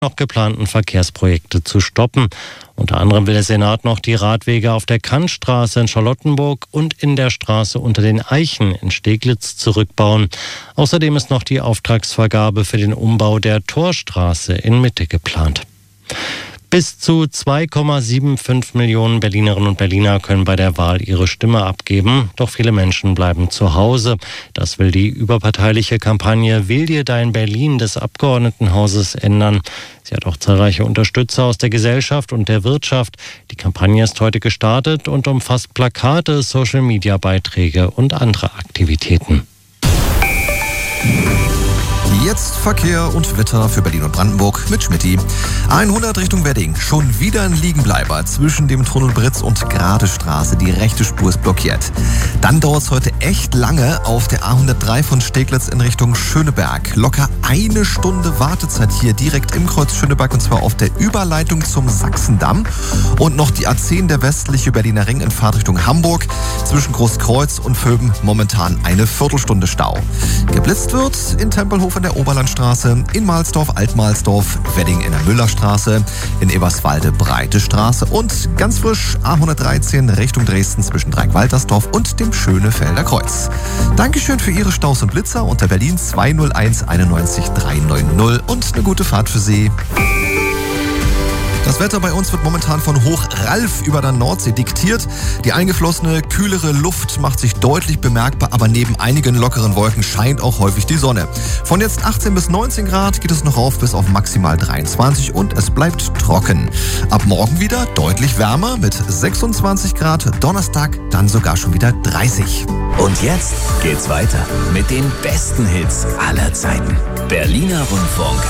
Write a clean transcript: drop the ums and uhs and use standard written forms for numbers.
noch geplanten Verkehrsprojekte zu stoppen. Unter anderem will der Senat noch die Radwege auf der Kantstraße in Charlottenburg und in der Straße unter den Eichen in Steglitz zurückbauen. Außerdem ist noch die Auftragsvergabe für den Umbau der Torstraße in Mitte geplant. Bis zu 2,75 Millionen Berlinerinnen und Berliner können bei der Wahl ihre Stimme abgeben. Doch viele Menschen bleiben zu Hause. Das will die überparteiliche Kampagne Wähl dir dein Berlin des Abgeordnetenhauses ändern. Sie hat auch zahlreiche Unterstützer aus der Gesellschaft und der Wirtschaft. Die Kampagne ist heute gestartet und umfasst Plakate, Social-Media-Beiträge und andere Aktivitäten. Jetzt Verkehr und Wetter für Berlin und Brandenburg mit Schmitty. 100 Richtung Wedding. Schon wieder ein Liegenbleiber zwischen dem Tunnel Britz und Gradestraße. Die rechte Spur ist blockiert. Dann dauert es heute echt lange auf der A103 von Steglitz in Richtung Schöneberg. Locker eine Stunde Wartezeit hier direkt im Kreuz Schöneberg, und zwar auf der Überleitung zum Sachsendamm. Und noch die A10, der westliche Berliner Ring in Fahrtrichtung Hamburg. Zwischen Großkreuz und Vöben momentan eine Viertelstunde Stau. Geblitzt wird in Tempelhof in der Oberlandstraße, in Mahlsdorf, Altmahlsdorf, Wedding in der Müllerstraße, in Eberswalde Breite Straße und ganz frisch A113 Richtung Dresden zwischen Dreieck-Waltersdorf und dem Schönefelder Kreuz. Dankeschön für Ihre Staus und Blitzer unter Berlin 201 91 390 und eine gute Fahrt für Sie. Das Wetter bei uns wird momentan von Hoch Ralf über der Nordsee diktiert. Die eingeflossene, kühlere Luft macht sich deutlich bemerkbar, aber neben einigen lockeren Wolken scheint auch häufig die Sonne. Von jetzt 18 bis 19 Grad geht es noch rauf bis auf maximal 23 und es bleibt trocken. Ab morgen wieder deutlich wärmer mit 26 Grad, Donnerstag dann sogar schon wieder 30. Und jetzt geht's weiter mit den besten Hits aller Zeiten. Berliner Rundfunk